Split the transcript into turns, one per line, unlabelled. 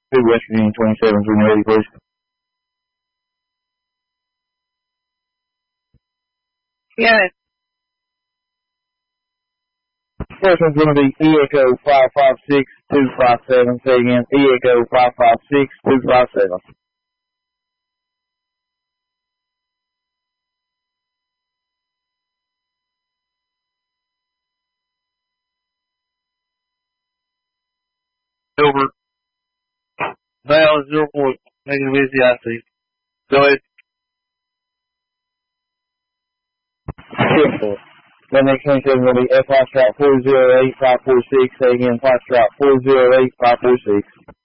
2 West Virginia 27, when you're ready, please.
Yeah.
First one's going to be E-Echo 556257. Say again, E-Echo 556257.
Over. Val 04, negative NCIC. Go ahead.
Simple. The next 27 will be F Foxtrot 408546. Say again, Foxtrot 408546.